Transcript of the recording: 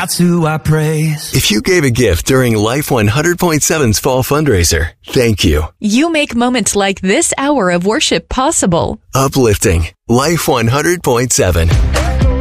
That's who I praise. If you gave a gift during Life 100.7's fall fundraiser, thank you. You make moments like this hour of worship possible. Uplifting Life 100.7.